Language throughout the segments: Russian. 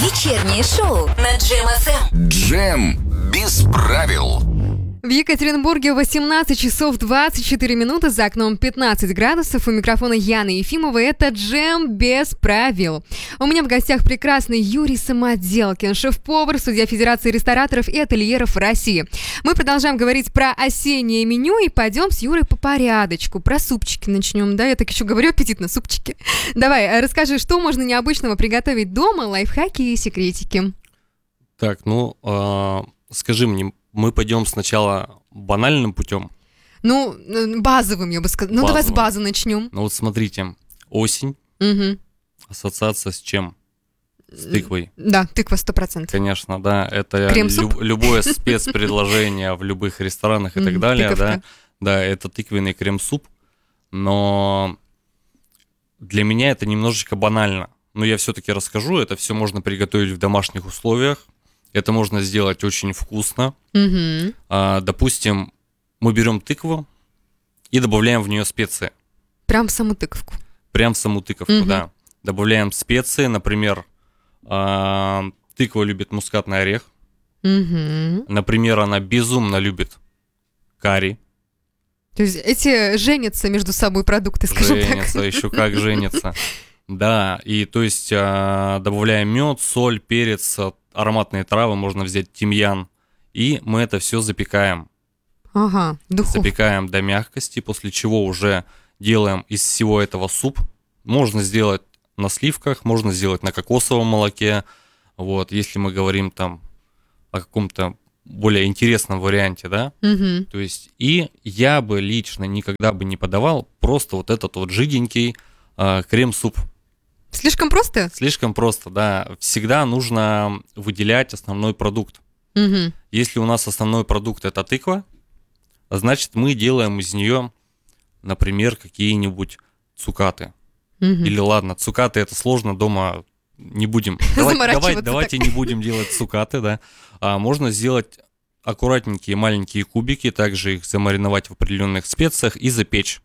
Вечернее шоу на Джем ФМ. Джем без правил. В Екатеринбурге 18 часов 24 минуты, за окном 15 градусов. У микрофона Яна Ефимова. Это Джем без правил. У меня в гостях прекрасный Юрий Самоделкин, шеф-повар, судья Федерации рестораторов и ательеров России. Мы продолжаем говорить про осеннее меню и пойдем с Юрой по порядочку. Про супчики начнем, да? Я так еще говорю аппетитно, супчики. Давай, расскажи, что можно необычного приготовить дома, лайфхаки и секретики. Так, скажи мне, мы пойдем сначала банальным путем? Ну, базовым, я бы сказала. Ну, давай с базы начнем. Ну вот смотрите, осень, ассоциация с чем? С тыквой. Да, тыква 100%. Конечно, да, это Крем-суп? Любое спецпредложение в любых ресторанах и так далее, тыковка. да, это тыквенный крем-суп, но для меня это немножечко банально. Но я все-таки расскажу, это все можно приготовить в домашних условиях. Это можно сделать очень вкусно. Допустим, мы берем тыкву и добавляем в нее специи. Прям в саму тыковку. Прям в саму тыковку, да. Добавляем специи, например, тыква любит мускатный орех. Например, она безумно любит карри. То есть эти женятся между собой продукты, скажем так. Женятся, еще как женятся. Да, и то есть добавляем мед, соль, перец, ароматные травы, можно взять тимьян, и мы это все запекаем. Ага, духовка. Запекаем до мягкости, после чего уже делаем из всего этого суп. Можно сделать на сливках, можно сделать на кокосовом молоке. Вот, если мы говорим там о каком-то более интересном варианте, да. То есть, и я бы лично никогда бы не подавал просто вот этот вот жиденький крем-суп. Слишком просто? Слишком просто, да. Всегда нужно выделять основной продукт. Если у нас основной продукт это тыква, значит мы делаем из нее, например, какие-нибудь цукаты. Или ладно, цукаты это сложно, дома не будем. Давайте не будем делать цукаты, да. Можно сделать аккуратненькие маленькие кубики, также их замариновать в определенных специях и запечь.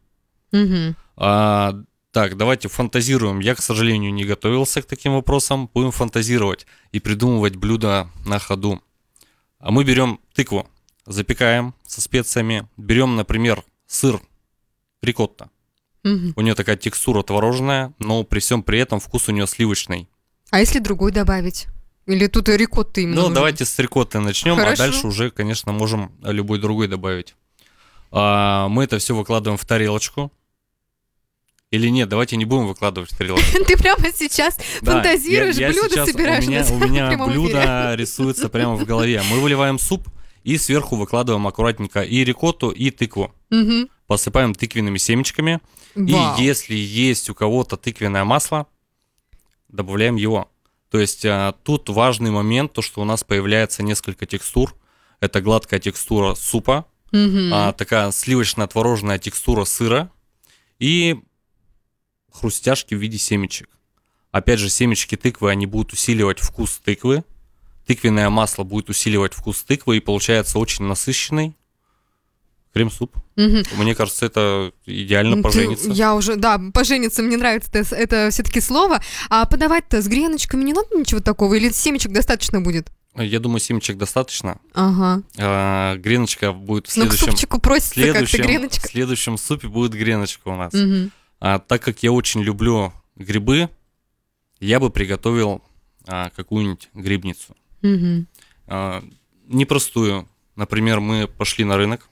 Так, давайте фантазируем. Я, к сожалению, не готовился к таким вопросам. Будем фантазировать и придумывать блюда на ходу. А мы берем тыкву, запекаем со специями. Берем, например, сыр рикотта. У нее такая текстура творожная, но при всем при этом вкус у нее сливочный. А если другой добавить? Или тут рикотта именно? Ну, давайте с рикотты начнем, а дальше уже, конечно, можем любой другой добавить. Мы это все выкладываем в тарелочку. Или нет, давайте не будем выкладывать в тарелочку. Ты прямо сейчас фантазируешь, блюдо собираешь. У меня блюдо рисуется прямо в голове. Мы выливаем суп и сверху выкладываем аккуратненько и рикотту, и тыкву. Посыпаем тыквенными семечками. И если есть у кого-то тыквенное масло, добавляем его. То есть тут важный момент, то что у нас появляется несколько текстур. Это гладкая текстура супа, такая сливочно-творожная текстура сыра и хрустяшки в виде семечек. Опять же, семечки тыквы, они будут усиливать вкус тыквы. Тыквенное масло будет усиливать вкус тыквы, и получается очень насыщенный крем-суп. Мне кажется, это идеально пожениться. Пожениться, мне нравится это все-таки слово. А подавать-то с греночками не надо ничего такого? Или семечек достаточно будет? Я думаю, семечек достаточно. Ага. Греночка будет в следующем... Ну, к супчику просится как-то греночка. В следующем супе будет греночка у нас. Так как я очень люблю грибы, я бы приготовил какую-нибудь грибницу. Непростую. Например, мы пошли на рынок,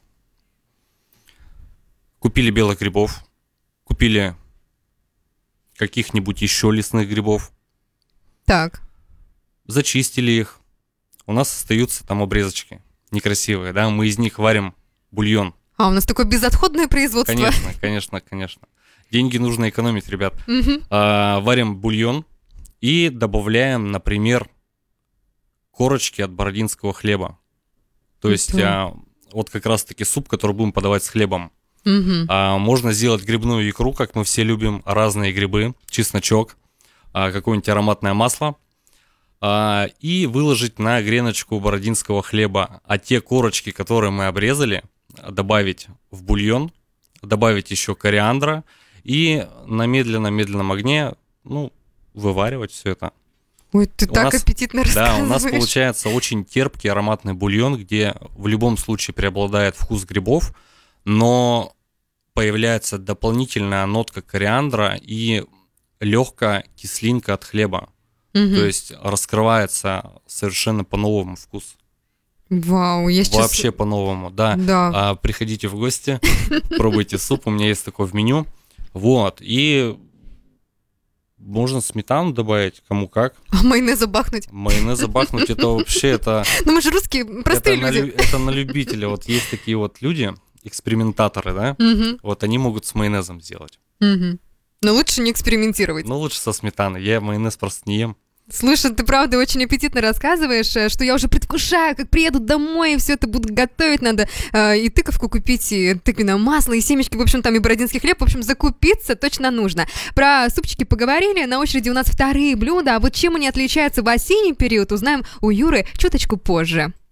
купили белых грибов, купили каких-нибудь еще лесных грибов. Так. Зачистили их. У нас остаются там обрезочки некрасивые, да, мы из них варим бульон. У нас такое безотходное производство. Конечно. Деньги нужно экономить, ребят. Варим бульон и добавляем, например, корочки от бородинского хлеба. То есть вот как раз-таки суп, который будем подавать с хлебом. Можно сделать грибную икру, как мы все любим, разные грибы, чесночок, какое-нибудь ароматное масло. И выложить на греночку бородинского хлеба. А те корочки, которые мы обрезали, добавить в бульон, добавить еще кориандра и на медленном огне, вываривать все это. Ой, ты так аппетитно рассказываешь. Да, у нас получается очень терпкий ароматный бульон, где в любом случае преобладает вкус грибов, но появляется дополнительная нотка кориандра и легкая кислинка от хлеба. То есть раскрывается совершенно по-новому вкус. Вау, я сейчас... Вообще по-новому, да. Приходите в гости, пробуйте суп, у меня есть такой в меню. Вот, и можно сметану добавить, кому как. А майонеза бахнуть? Майонеза бахнуть, это вообще, это... Ну мы же русские, простые люди. Это на любителя, вот есть такие вот люди, экспериментаторы, да, вот они могут с майонезом сделать. Но лучше не экспериментировать. Ну лучше со сметаной, я майонез просто не ем. Слушай, ты правда очень аппетитно рассказываешь, что я уже предвкушаю, как приеду домой, и все это буду готовить. Надо и тыковку купить, и тыквенное масло, и семечки, в общем, там и бородинский хлеб. В общем, закупиться точно нужно. Про супчики поговорили, на очереди у нас вторые блюда. А вот чем они отличаются в осенний период, узнаем у Юры чуточку позже.